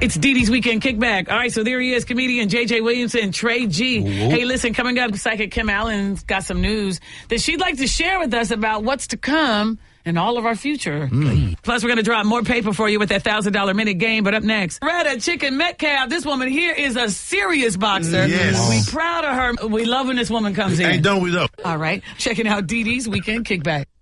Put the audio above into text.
It's Dee Dee's Weekend Kickback. All right, so there he is, comedian J.J. Williamson and Trey G. Whoop. Hey, listen, coming up, psychic Kim Allen's got some news that she'd like to share with us about what's to come and all of our future. Plus, we're going to drop more paper for you with that $1,000 minute game. But up next, Retta Chicken Metcalf. This woman here is a serious boxer. Yes. We proud of her. We love when this woman comes in. Hey, don't we though? All right, checking out Dee Dee's Weekend Kickback.